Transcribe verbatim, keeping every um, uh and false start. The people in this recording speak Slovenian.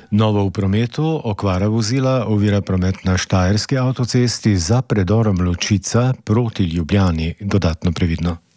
Novo v prometu, okvara vozila ovira promet na Štajerski avtocesti za predorom Ločica proti Ljubljani. Dodatno previdno.